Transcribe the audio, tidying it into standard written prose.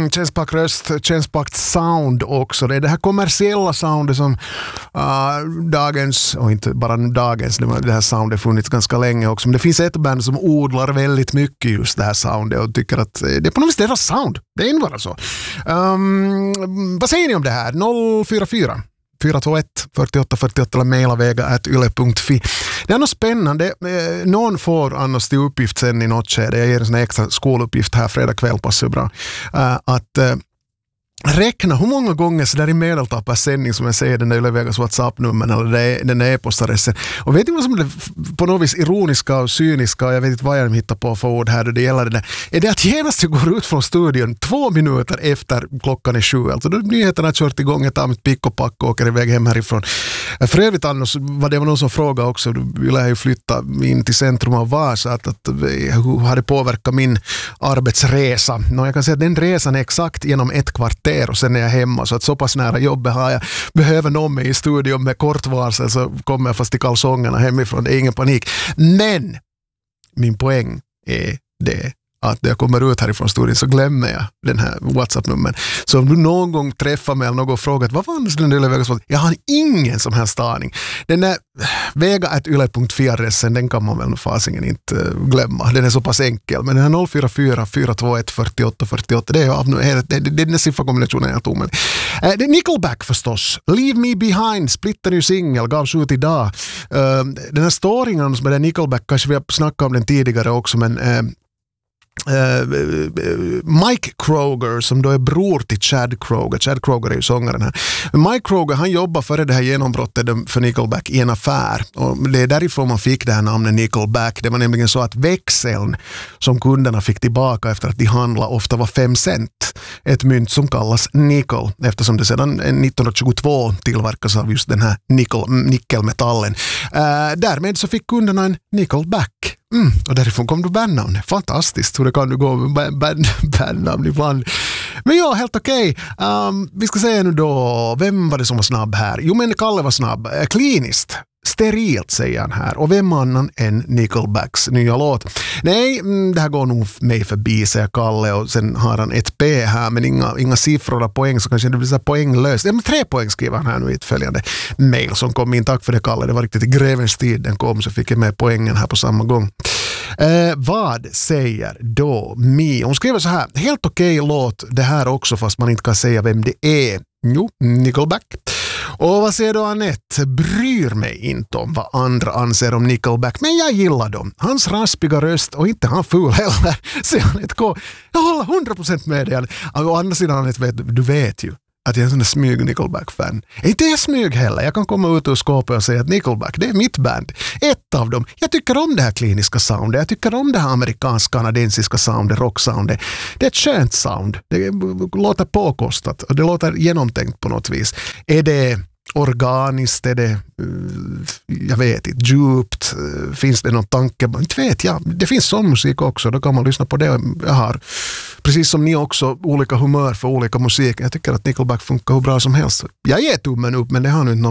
Känspak röst, känspak sound också. Det är det här kommersiella soundet som dagens, och inte bara dagens, det här soundet funnits ganska länge också. Men det finns ett band som odlar väldigt mycket just det här soundet och tycker att det är på något vis deras sound. Det är inte bara så. Vad säger ni om det här? 044 421 48 48 eller mailavega@yle.fi. Det är något spännande. Någon får annars till uppgift sen i något skede. Jag ger en sån extra skoluppgift här fredag kväll, passar bra. Att räkna hur många gånger så där i medeltal per sändning som jag säger den där Yle-Vegas WhatsApp-nummer eller den där e-postadressen. Och vet du vad som är på något vis ironiska och cyniska, och jag vet inte vad jag hittar på för ord här då det gäller det där, är det att genast jag går ut från studion 2 minuter efter klockan är 7. Alltså då nyheterna har kört igång, jag tar mitt pick och pack och åker iväg hem härifrån. För övrigt annars var det någon som frågade också, du ville ju flytta in till centrum av Vasa, att hur har det påverkat min arbetsresa? Jag kan säga att den resan är exakt genom ett kvarter och sen är jag hemma, så att så pass nära jobbet har jag. Behöver någon med i studion med kort varsel så kommer jag fast i kalsongerna hemifrån, det är ingen panik. Men min poäng är det att när jag kommer ut härifrån studion så glömmer jag den här WhatsApp-numren. Så om du någon gång träffar mig eller någon frågat vad var det den där Yle-Vegas? Jag har ingen som helst aning. Den där vega@yle.fi-adressen, den kan man väl fasingen inte glömma. Den är så pass enkel. Men den här 044 421 48 48, det är av den sifferkombinationen jag tog med. Det är Nickelback förstås. Leave Me Behind, splitter ny singel, gavs ut idag. Den här storyn med Nickelback, kanske vi har snackat om den tidigare också, men Mike Kroger som då är bror till Chad Kroger är ju sångaren här. Mike Kroger, han jobbar före det här genombrottet för Nickelback i en affär, och det är därifrån man fick det här namnet Nickelback. Det var nämligen så att växeln som kunderna fick tillbaka efter att de handlade ofta var 5 cent, ett mynt som kallas nickel, eftersom det sedan 1922 tillverkas av just den här nickelmetallen. Därmed så fick kunderna en Nickelback. Och därifrån kom du bandnamn. Fantastiskt hur det kan du gå med bandnamn ibland. Men ja, helt okej. Vi ska säga nu då, vem var det som var snabb här? Jo, men Kalle var snabb. Kliniskt. Sterilt säger han här. Och vem annan än Nickelbacks nya låt? Nej, det här går nog mig förbi, säger Kalle. Och sen har han ett P här, men inga siffror och poäng, så kanske det blir så poänglöst. Ja, men 3 poäng skriver han här nu i ett följande mail som kom in. Tack för det, Kalle. Det var riktigt i grevens tid den kom, så fick jag med poängen här på samma gång. Vad säger då Mi? Hon skriver så här: helt okej låt det här också, fast man inte kan säga vem det är. Jo, Nickelback. Och vad säger då Annette? Bryr mig inte om vad andra anser om Nickelback, men jag gillar dem. Hans raspiga röst, och inte han ful heller. Säger Annette K. Jag håller 100% med dig. Å andra sidan, Annette, du vet ju att jag är en sån där smyg Nickelback-fan. Inte jag smyg heller. Jag kan komma ut ur skåpet och säga att Nickelback, det är mitt band. Ett av dem. Jag tycker om det här kliniska soundet. Jag tycker om det här amerikansk-kanadensiska soundet, rocksoundet. Det är ett skönt sound. Det låter påkostat och det låter genomtänkt på något vis. Är det organiskt, är det jag vet inte, djupt, finns det någon tanke, inte vet jag. Det finns sån musik också, då kan man lyssna på det. Jag har, precis som ni också, olika humör för olika musik. Jag tycker att Nickelback funkar hur bra som helst. Jag ger tummen upp, men det har nu inte